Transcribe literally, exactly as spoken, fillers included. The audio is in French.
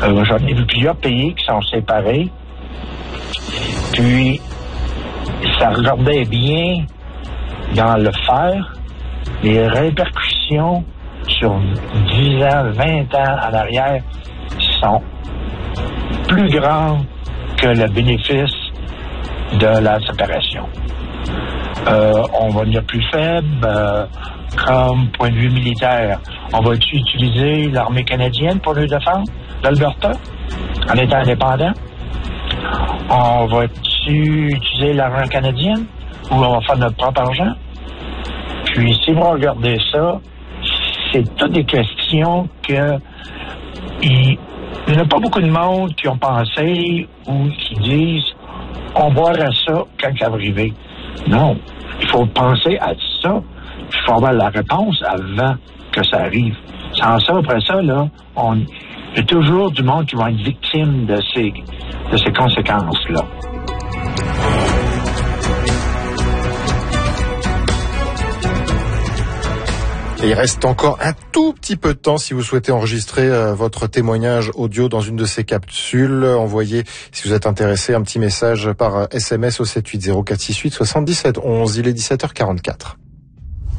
Euh, j'en ai vu plusieurs pays qui sont séparés. Puis, ça regardait bien dans le faire les répercussions sur dix ans, vingt ans en arrière sont plus grandes que le bénéfice de la séparation. Euh, on va devenir plus faible, euh, comme point de vue militaire. On va utiliser l'armée canadienne pour le défendre, l'Alberta, en étant indépendant. On va utiliser l'argent canadienne ou on va faire notre propre argent. Puis, si vous regardez ça, c'est toutes des questions que il n'y a pas beaucoup de monde qui ont pensé ou qui disent on verra ça quand ça va arriver. Non, il faut penser à ça. Il faut avoir la réponse avant que ça arrive. Sans ça, après ça, là, on, il y a toujours du monde qui va être victime de ces, de ces conséquences-là. Et il reste encore un tout petit peu de temps si vous souhaitez enregistrer euh, votre témoignage audio dans une de ces capsules. Envoyez, si vous êtes intéressé, un petit message par S M S au sept huit zéro quatre six huit sept sept un un. Il est dix-sept heures quarante-quatre.